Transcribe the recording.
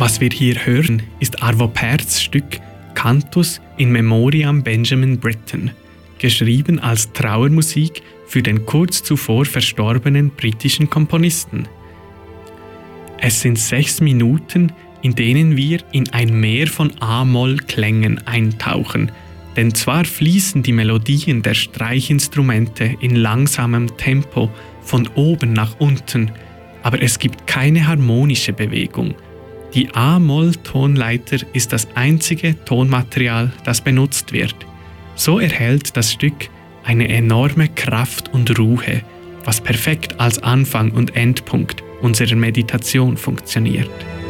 Was wir hier hören, ist Arvo Pärts Stück Cantus in Memoriam Benjamin Britten, geschrieben als Trauermusik für den kurz zuvor verstorbenen britischen Komponisten. Es sind 6 Minuten, in denen wir in ein Meer von A-Moll-Klängen eintauchen, denn zwar fließen die Melodien der Streichinstrumente in langsamem Tempo von oben nach unten, aber es gibt keine harmonische Bewegung. Die A-Moll-Tonleiter ist das einzige Tonmaterial, das benutzt wird. So erhält das Stück eine enorme Kraft und Ruhe, was perfekt als Anfang und Endpunkt unserer Meditation funktioniert.